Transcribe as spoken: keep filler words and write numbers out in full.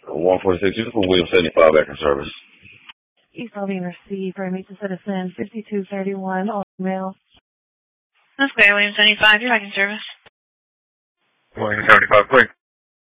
one forty-six, you can put William seventy-five back in service. East Albany received for meet the citizen, fifty-two thirty-one, all mail. That's great, William seventy-five, you're back in service. William seventy-five, quick.